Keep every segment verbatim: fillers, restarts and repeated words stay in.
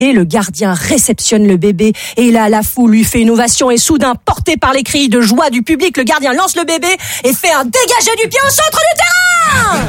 Et le gardien réceptionne le bébé et là la foule lui fait une ovation et soudain, porté par les cris de joie du public, le gardien lance le bébé et fait un dégagé du pied au centre du terrain.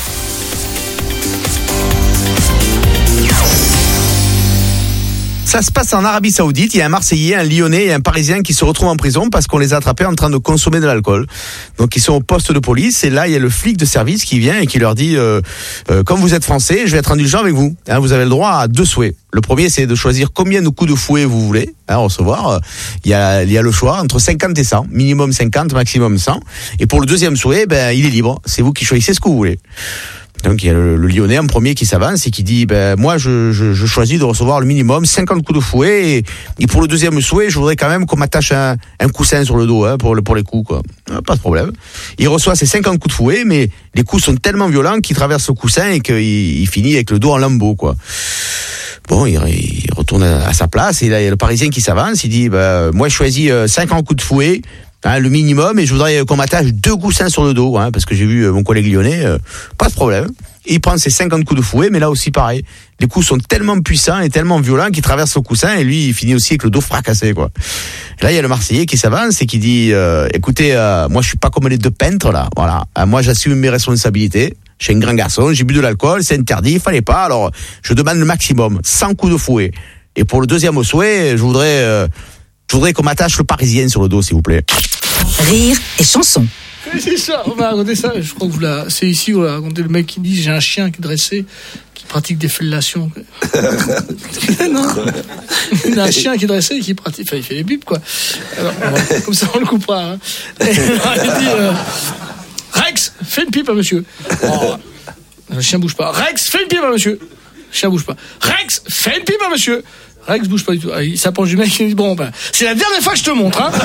Ça se passe en Arabie Saoudite. Il y a un Marseillais, un Lyonnais et un Parisien qui se retrouvent en prison parce qu'on les a attrapés en train de consommer de l'alcool. Donc ils sont au poste de police et là il y a le flic de service qui vient et qui leur dit euh, euh, comme vous êtes français, je vais être indulgent avec vous. Hein, vous avez le droit à deux souhaits. Le premier, c'est de choisir combien de coups de fouet vous voulez hein, recevoir. Il y a, il y a le choix entre cinquante et cent, minimum cinquante, maximum cent. Et pour le deuxième souhait, ben il est libre. C'est vous qui choisissez ce que vous voulez. Donc il y a le, le Lyonnais en premier qui s'avance et qui dit ben moi je, je, je choisis de recevoir le minimum cinquante coups de fouet et, et pour le deuxième souhait je voudrais quand même qu'on m'attache un, un coussin sur le dos hein, pour, le, pour les coups quoi. Pas de problème. Il reçoit ses cinquante coups de fouet mais les coups sont tellement violents qu'il traverse le coussin et qu'il il finit avec le dos en lambeaux quoi. Bon, il, il retourne à sa place et là il y a le Parisien qui s'avance, il dit ben moi je choisis cinquante coups de fouet. Hein, le minimum, et je voudrais qu'on m'attache deux coussins sur le dos, hein, parce que j'ai vu mon collègue lyonnais, euh, pas de problème. Il prend ses cinquante coups de fouet, mais là aussi pareil. Les coups sont tellement puissants et tellement violents qu'il traverse le coussin et lui, il finit aussi avec le dos fracassé, quoi. Et là, il y a le Marseillais qui s'avance et qui dit, euh, écoutez, euh, moi je suis pas comme les deux peintres là, voilà. Euh, moi j'assume mes responsabilités. Je suis un grand garçon, j'ai bu de l'alcool, c'est interdit, il fallait pas. Alors, je demande le maximum, cent coups de fouet. Et pour le deuxième souhait, je voudrais, euh, je voudrais qu'on m'attache le Parisien sur le dos, s'il vous plaît. Rire et chanson. C'est ça, on va raconter ça. Je crois que vous la... c'est ici, on va raconter le mec qui dit j'ai un chien qui est dressé, qui pratique des fellations. Non, il a un chien qui est dressé et qui pratique, enfin il fait les bips quoi. Alors, va... comme ça on le coupera. Hein. Et, il dit euh... Rex, fais une pipe à monsieur. Oh, le chien bouge pas. Rex, fais une pipe à monsieur. Le chien bouge pas. Rex, fais une pipe à monsieur. Rex bouge pas du tout. Il s'approche du mec et il dit bon ben c'est la dernière fois que je te montre. Hein.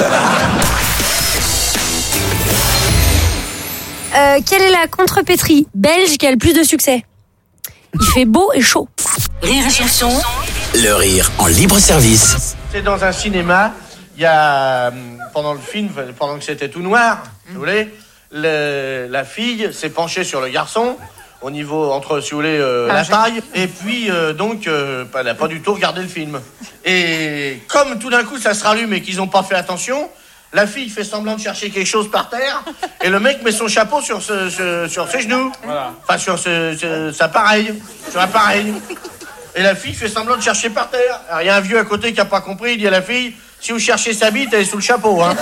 Euh, quelle est la contrepétrie belge qui a le plus de succès? Il fait beau et chaud. Rire et chanson. Le rire en libre service. C'est dans un cinéma, il y a, pendant le film, pendant que c'était tout noir, si vous voulez, le, la fille s'est penchée sur le garçon, au niveau, entre, si vous voulez, euh, la taille, et puis, euh, donc, euh, elle n'a pas du tout regardé le film. Et comme tout d'un coup ça se rallume et qu'ils n'ont pas fait attention, la fille fait semblant de chercher quelque chose par terre et le mec met son chapeau sur, ce, ce, sur ses genoux. Voilà. Enfin, sur ce, ce, sa pareille, sur un pareil. Et la fille fait semblant de chercher par terre. Alors, il y a un vieux à côté qui n'a pas compris. Il dit à la fille, si vous cherchez sa bite, elle est sous le chapeau. Hein.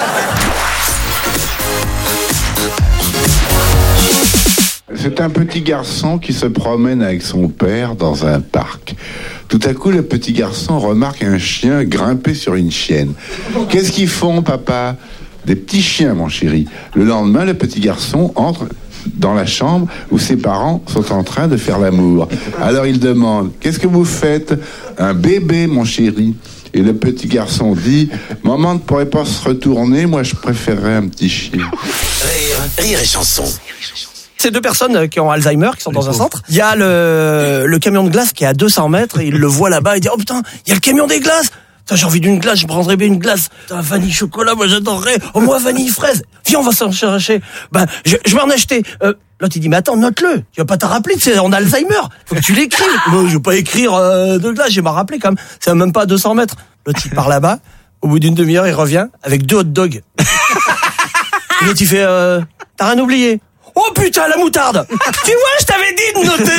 C'est un petit garçon qui se promène avec son père dans un parc. Tout à coup, le petit garçon remarque un chien grimper sur une chienne. Qu'est-ce qu'ils font, papa? Des petits chiens, mon chéri. Le lendemain, le petit garçon entre dans la chambre où ses parents sont en train de faire l'amour. Alors il demande, qu'est-ce que vous faites? Un bébé, mon chéri. Et le petit garçon dit, maman ne pourrait pas se retourner, moi je préférerais un petit chien. Rire, rire et chanson. C'est deux personnes qui ont Alzheimer, qui sont dans un centre. Il y a le, le camion de glace qui est à deux cents mètres et il le voit là-bas. Il dit, oh putain, il y a le camion des glaces. Putain, j'ai envie d'une glace, je prendrais bien une glace. Putain, vanille chocolat, moi j'adorerais. Oh, moi vanille fraise. Viens, on va s'en chercher. Ben, je, je vais en acheter. Euh, L'autre, il dit, mais attends, note-le. Tu vas pas t'en rappeler, c'est on a Alzheimer. Faut que tu l'écrives. Moi, je vais pas écrire euh, de glace, je vais m'en rappeler quand même. C'est même pas à deux cents mètres. L'autre, il part là-bas. Au bout d'une demi-heure, il revient avec deux hot dogs. L'autre, il fait, euh, t'as rien oublié? Oh putain, la moutarde. Tu vois, je t'avais dit de noter.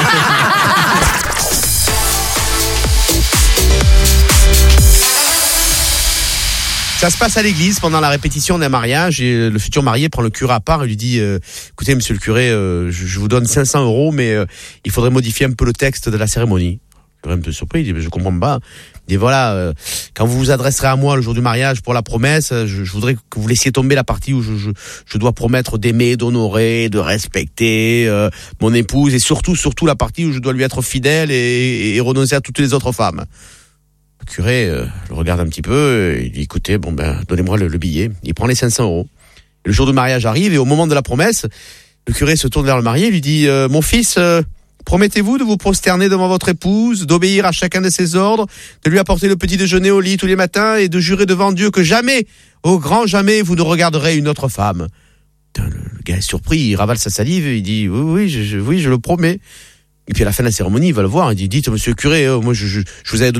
Ça se passe à l'église pendant la répétition d'un mariage et le futur marié prend le curé à part et lui dit euh, écoutez monsieur le curé, euh, je, je vous donne cinq cents euros mais euh, il faudrait modifier un peu le texte de la cérémonie. Le curé est un peu surpris, il dit je comprends pas. Il dit voilà, euh, quand vous vous adresserez à moi le jour du mariage pour la promesse, je, je voudrais que vous laissiez tomber la partie où je, je, je dois promettre d'aimer, d'honorer, de respecter euh, mon épouse et surtout surtout la partie où je dois lui être fidèle et, et renoncer à toutes les autres femmes. Le curé euh, le regarde un petit peu, il dit écoutez, bon ben donnez-moi le, le billet. Il prend les cinq cents euros. Et le jour du mariage arrive et au moment de la promesse, le curé se tourne vers le marié et lui dit euh, mon fils, euh, promettez-vous de vous prosterner devant votre épouse, d'obéir à chacun de ses ordres, de lui apporter le petit déjeuner au lit tous les matins et de jurer devant Dieu que jamais, au grand jamais, vous ne regarderez une autre femme. Putain, le, le gars est surpris, il ravale sa salive et il dit oui, oui, je, je, oui, je le promets. Et puis à la fin de la cérémonie, il va le voir, il dit, dites monsieur le curé, euh, moi je, je, je vous avais donné